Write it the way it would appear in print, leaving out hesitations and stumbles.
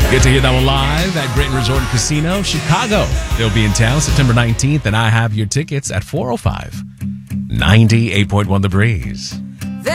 Get to hear that one live at Great Resort and Casino, Chicago. They'll be in town September 19th, and I have your tickets at 405 98.1 The Breeze.